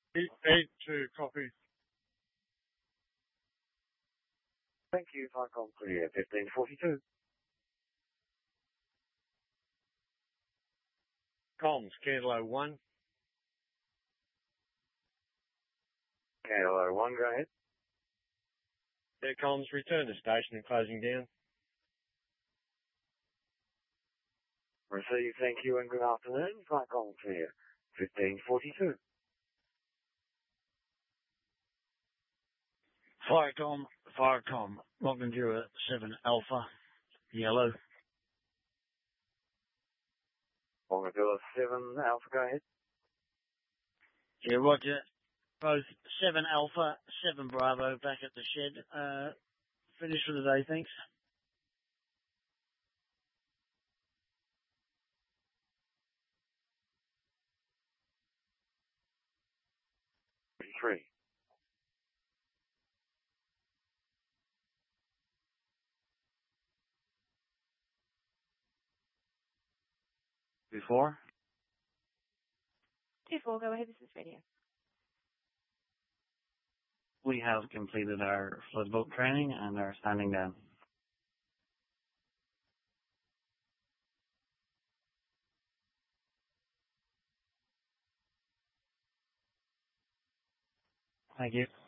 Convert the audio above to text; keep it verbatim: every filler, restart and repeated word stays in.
Eight, eight to copy. Thank you, Falcon clear, fifteen forty-two. Comms, Kilo one. Kilo one, go ahead. Yeah, comms, return to station and closing down. Receive, thank you and good afternoon. Falcon clear, fifteen forty-two. Firecom, Firecom, Login Viewer seven Alpha, yellow. Longitude seven Alpha, go ahead. Yeah, roger. Both seven Alpha, seven Bravo back at the shed. Uh, finished for the day, thanks. Three. Two four. Two four, go ahead, this is radio. We have completed our flood boat training and are standing down. Thank you.